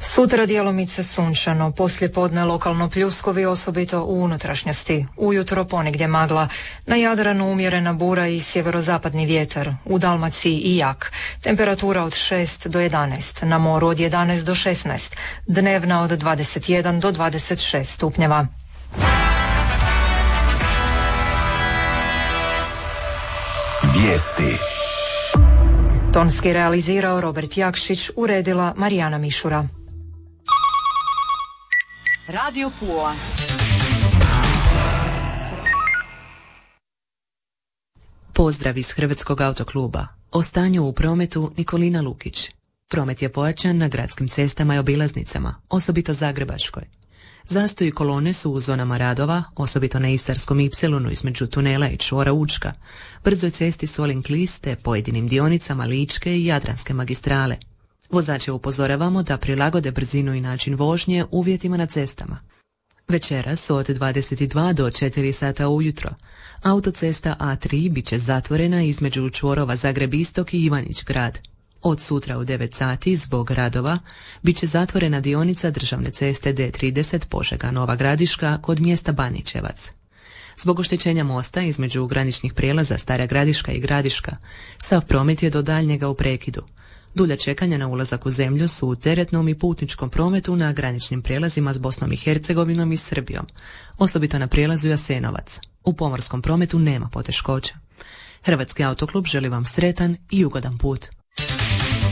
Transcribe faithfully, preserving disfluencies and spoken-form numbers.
Sutra djelomice sunčano, poslijepodne lokalno pljuskovi, osobito u unutrašnjosti. Ujutro ponegdje magla, na Jadranu umjerena bura i sjeverozapadni vjetar, u Dalmaciji i jak. Temperatura od šest do jedanaest, na moru od jedanaest do šesnaest, dnevna od dvadeset jedan do dvadeset šest stupnjeva. Vijesti. Tonski realizirao Robert Jakšić, uredila Marijana Mišura. Radio Pula. Pozdrav iz Hrvatskog autokluba. O stanju u prometu Nikolina Lukić. Promet je pojačan na gradskim cestama i obilaznicama, osobito Zagrebačkoj. Zastoji kolone su u zonama radova, osobito na Istarskom ipsilonu između tunela i čvora Učka, brzoj cesti Solin-Klis te pojedinim dionicama Ličke i Jadranske magistrale. Vozače upozoravamo da prilagode brzinu i način vožnje uvjetima na cestama. Večeras od dvadeset dva do četiri sata ujutro autocesta A tri bit će zatvorena između čvorova Zagreb-Istok i Ivanić Grad. Od sutra u devet sati zbog radova bit će zatvorena dionica državne ceste D trideset Požega-Nova Gradiška kod mjesta Banićevac. Zbog oštećenja mosta između graničnih prijelaza Stara Gradiška i Gradiška, sav promet je do daljnjega u prekidu. Dulja čekanja na ulazak u zemlju su u teretnom i putničkom prometu na graničnim prijelazima s Bosnom i Hercegovinom i Srbijom, osobito na prijelazu Jasenovac. U pomorskom prometu nema poteškoća. Hrvatski autoklub želi vam sretan i ugodan put.